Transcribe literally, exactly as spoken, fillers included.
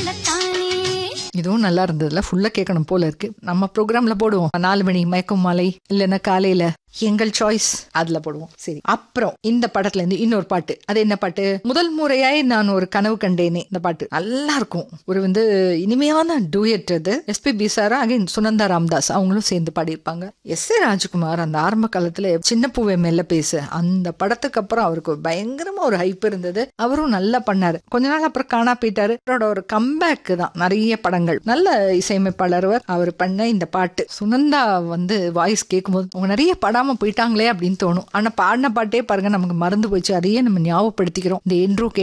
இதுவும் நல்லா இருந்ததுல, ஃபுல்லா கேட்கணும் போல இருக்கு. நம்ம ப்ரோக்ராம்ல போடுவோம், நாலு மணி மயக்கும் மாலை, இல்லைன்னா காலையில எங்கள் சாய்ஸ், அதுல போடுவோம். சரி, அப்புறம் இந்த படத்துல இருந்து இன்னொரு பாட்டு. அது என்ன பாட்டு? முதல் முறையாய் நான் ஒரு கனவு கண்டேனே. இந்த பாட்டு நல்லா இருக்கும், ஒரு வந்து இனிமையான டூயட். அது எஸ்பிபி சாரா அகைன் சுனந்தா ராமதாஸ் அவங்களும் சேர்ந்து பாடியிருப்பாங்க. எஸ் ஏ ராஜ்குமார் அந்த ஆரம்ப காலத்துல சின்ன பூவை மெல்ல பேசு, அந்த படத்துக்கு அப்புறம் அவருக்கு பயங்கரமா ஒரு ஹைப் இருந்தது. அவரும் நல்லா பண்ணாரு. கொஞ்ச நாள் அப்புறம் காணா போயிட்டாரு. அவரோட ஒரு கம்பேக் தான் நிறைய படங்கள். நல்ல இசையமைப்பாளர் அவர் பண்ண இந்த பாட்டு. சுனந்தா வந்து வாய்ஸ் கேட்கும்போது அவங்க நிறைய படம் போயிட்டாங்களே அப்படின்னு தோணும். ஆனா பாடின பாட்டே பாருங்க நமக்கு மறந்து போச்சு. அதையே நம்ம ஞாபகப்படுத்திக்கிறோம். இந்த என்றோ